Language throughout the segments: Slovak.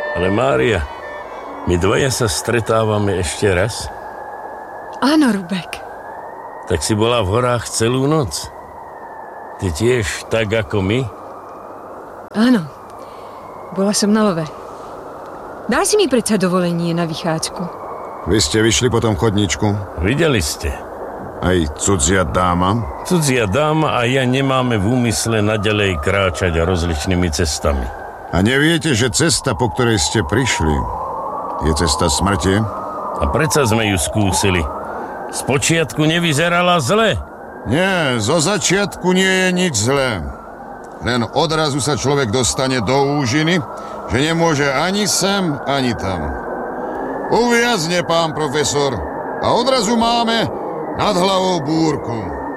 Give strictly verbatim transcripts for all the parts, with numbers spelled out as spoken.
Ale Mária, my dvaja sa stretávame ešte raz? Áno, Rubek. Tak si bola v horách celú noc? Ty tiež tak ako my? Áno. Bola som na love. Dá si mi predsa dovolenie na vychádzku. Vy ste vyšli po tom chodníčku? Videli ste. Aj cudzia dáma? Cudzia dáma a ja nemáme v úmysle naďalej kráčať rozličnými cestami. A neviete, že cesta, po ktorej ste prišli, je cesta smrti? A predsa sme ju skúsili. Spočiatku nevyzerala zle. Nie, zo začiatku nie je nič zlé. Len odrazu sa človek dostane do úžiny, že nemôže ani sem, ani tam. Uviazne, pán profesor, a odrazu máme nad hlavou búrku.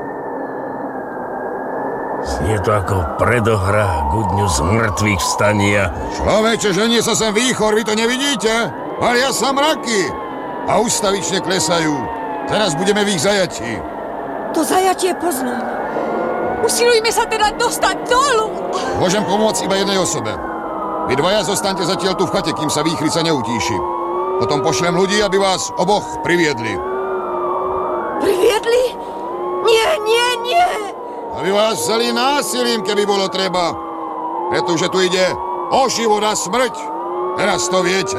Je to ako predohra k dňu z mŕtvych vstania. Človeče, ženie sa sem výchor, vy to nevidíte? Valia sa mraky a ustavične klesajú. Teraz budeme v ich zajatí. To zajatie poznám. Usilujme sa teda dostať dolu. Môžem pomôcť iba jednej osobe. Vy dvaja zostaňte zatiaľ tu v chate, kým sa výchrica neutíši. Potom pošlem ľudí, aby vás oboch priviedli. Priviedli? Nie, nie, nie! Aby vás vzali násilím, keby bolo treba. Pretože tu ide o život a smrť. Teraz to viete.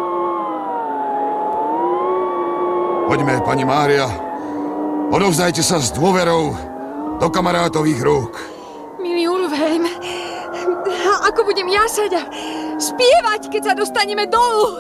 Poďme, pani Mária. Odovzdajte sa s dôverou do kamarátových rúk. Milý Ulfheim, ako budem jasať a spievať, keď sa dostaneme dolu?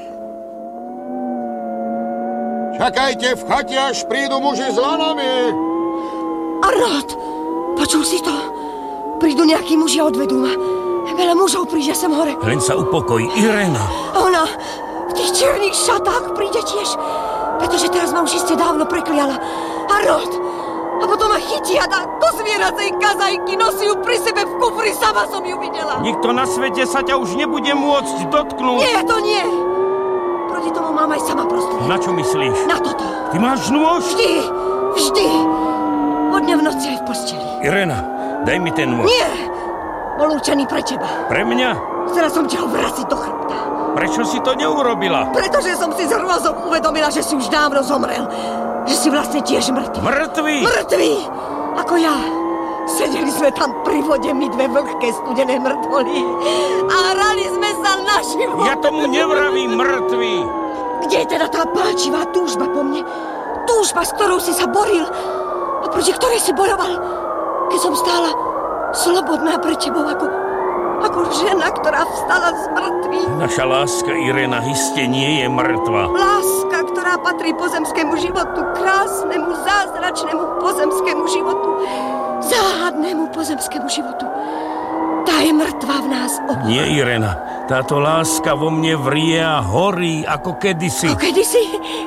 Čakajte v chate, až prídu muži s lanami. Arnold, počul si to? Prídu nejakí muži a odvedú ma. Veľa mužov príde sem hore. Len sa upokoj, Irena. A ona v tých čiernych šatách príde tiež, pretože teraz ma už iste dávno prekliala. Arnold, a potom ma chytia a do zvieracej kazajky, nosí ju pri sebe v kufri, sama som ju videla. Nikto na svete sa ťa už nebude môcť dotknúť. Nie, to nie. Proti tomu mám aj sama prostriedky. Na čo myslíš? Na toto. Ty máš nôž? Vždy, vždy. Od dňa v noci aj v posteli. Irena, daj mi ten nôž. Nie, bol určený pre teba. Pre mňa? Chcela som ťa ho vraziť do chrbta. Prečo si to neurobila? Pretože som si s hrôzou uvedomila, že si už dávno zomrel. Že si vlastne tiež mŕtvý. Mŕtvý? Mŕtvý! Ako ja. Sedeli sme tam pri vode, my dve vlhké studené mŕtvoly. A hrali sme sa na život. Ja tomu nevravím mŕtvý. Kde je teda tá páčivá túžba po mne? Túžba, s ktorou si sa boril. A proti ktorej si bojoval. Keď som stála slobodná pre tebou ako... ako žena, ktorá vstala z mŕtvych. Naša láska, Irena, iste nie je mŕtva. Láska, ktorá patrí pozemskému životu, krásnemu, zázračnému pozemskému životu, záhadnému pozemskému životu. Tá je mŕtva v nás oboch. Nie, Irena, táto láska vo mne vrie a horí ako kedysi. Ako kedysi?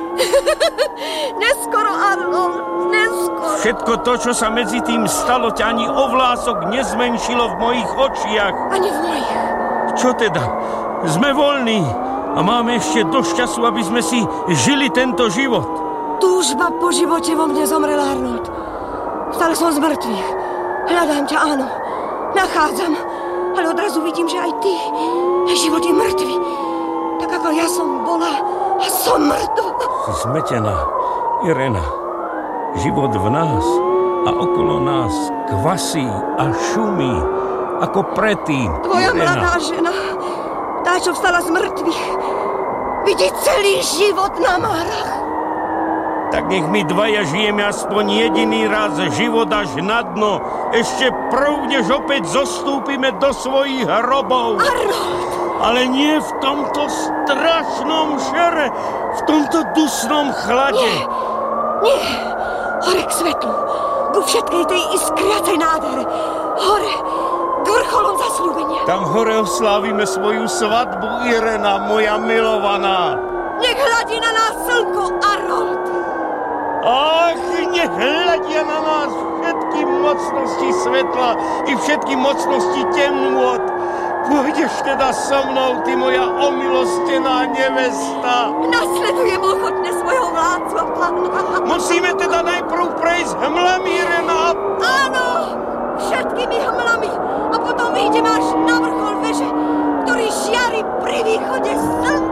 Neskoro, Arnold, neskoro. Všetko to, čo sa medzi tým stalo, ťa ani o vlások nezmenšilo v mojich očiach. Ani v mojich. Čo teda? Sme voľní a máme ešte dosť času, aby sme si žili tento život. Túžba po živote vo mne zomrela, Arnold. Stále som z mŕtvych. Hľadám ťa, áno. Nachádzam. Ale odrazu vidím, že aj ty. Život je mŕtvy. Tak ako ja som bola a som mŕtva. Si zmetená, Irena. Život v nás a okolo nás kvasí a šumí, ako predtým. Tvoja Irena. mladá žena, tá, čo vstala z mŕtvych, vidí celý život na márach. Tak nech my dvaja žijeme aspoň jediný raz život až na dno. Ešte prv, než opäť zostúpime do svojich hrobov. Arnold! Ale nie v tomto strašnom šere, v tomto dusnom chlade. Nie, nie. Hore k svetlu, ku všetkej tej iskriacej nádhere. Hore, k vrcholom zasľúbenia. Tam hore oslávime svoju svadbu, Irena, moja milovaná. Nech hľadí na nás slnko, Arnold. Ach, nech hľadia na nás všetky mocnosti svetla i všetky mocnosti temnôt. Pôjdeš teda so mnou, ty moja omilostená nevesta. Nasledujem ochotne svojho vládcu a pána. Musíme teda najprv prejsť hmlami, Irena. Áno, všetkými hmlami. A potom vyjdeme až na vrchol veže, ktorý žiari pri Pri východe slnka.